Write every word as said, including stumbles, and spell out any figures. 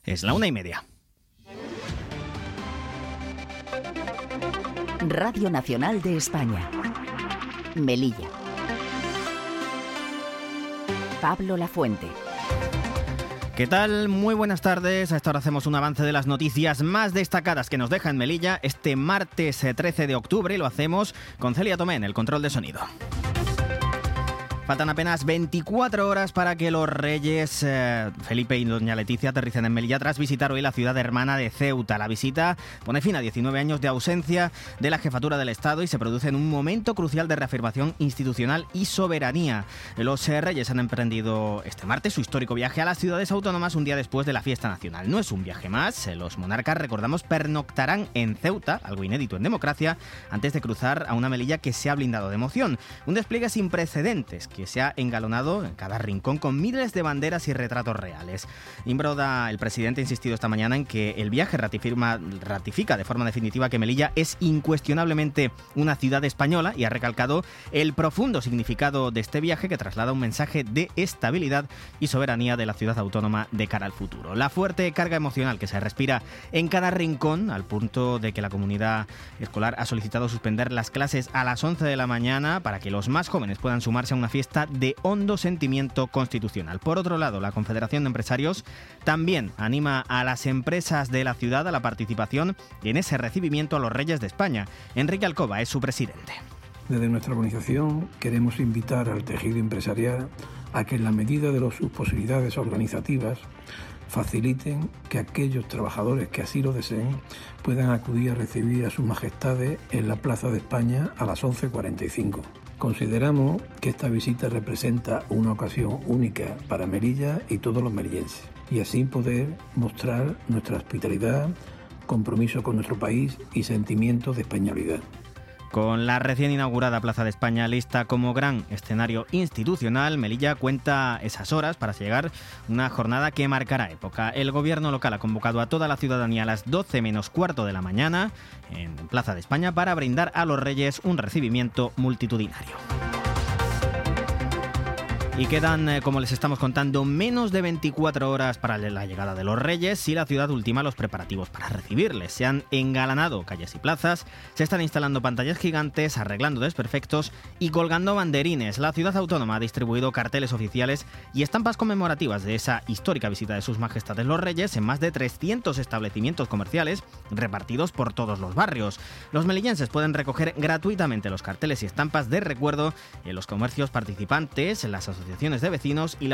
Es la una y media. Radio Nacional de España. Melilla. Pablo Lafuente. ¿Qué tal? Muy buenas tardes. A esta hora hacemos un avance de las noticias más destacadas que nos deja en Melilla este martes trece de octubre y lo hacemos con Celia Tomé en el control de sonido. Faltan apenas veinticuatro horas para que los reyes eh, Felipe y doña Leticia aterricen en Melilla tras visitar hoy la ciudad hermana de Ceuta. La visita pone fin a diecinueve años de ausencia de la jefatura del Estado y se produce en un momento crucial de reafirmación institucional y soberanía. Los eh, reyes han emprendido este martes su histórico viaje a las ciudades autónomas un día después de la fiesta nacional. No es un viaje más, eh, los monarcas, recordamos, pernoctarán en Ceuta, algo inédito en democracia, antes de cruzar a una Melilla que se ha blindado de emoción. Un despliegue sin precedentes que se ha engalonado en cada rincón con miles de banderas y retratos reales. Imbroda, el presidente, ha insistido esta mañana en que el viaje ratifica, ratifica de forma definitiva que Melilla es incuestionablemente una ciudad española y ha recalcado el profundo significado de este viaje que traslada un mensaje de estabilidad y soberanía de la ciudad autónoma de cara al futuro. La fuerte carga emocional que se respira en cada rincón, al punto de que la comunidad escolar ha solicitado suspender las clases a las once de la mañana para que los más jóvenes puedan sumarse a una fiesta de hondo sentimiento constitucional. Por otro lado, la Confederación de Empresarios también anima a las empresas de la ciudad a la participación en ese recibimiento a los Reyes de España. Enrique Alcoba es su presidente. Desde nuestra organización queremos invitar al tejido empresarial a que en la medida de los, sus posibilidades organizativas faciliten que aquellos trabajadores que así lo deseen puedan acudir a recibir a sus majestades en la Plaza de España a las once cuarenta y cinco. Consideramos que esta visita representa una ocasión única para Melilla y todos los melillenses, y así poder mostrar nuestra hospitalidad, compromiso con nuestro país y sentimiento de españolidad. Con la recién inaugurada Plaza de España lista como gran escenario institucional, Melilla cuenta esas horas para llegar una jornada que marcará época. El gobierno local ha convocado a toda la ciudadanía a las doce menos cuarto de la mañana en Plaza de España para brindar a los Reyes un recibimiento multitudinario. Y quedan, eh, como les estamos contando, menos de veinticuatro horas para la llegada de los Reyes y la ciudad ultima los preparativos para recibirles. Se han engalanado calles y plazas, se están instalando pantallas gigantes, arreglando desperfectos y colgando banderines. La ciudad autónoma ha distribuido carteles oficiales y estampas conmemorativas de esa histórica visita de sus majestades los Reyes en más de trescientos establecimientos comerciales repartidos por todos los barrios. Los melillenses pueden recoger gratuitamente los carteles y estampas de recuerdo en los comercios participantes, en las asociaciones de vecinos y la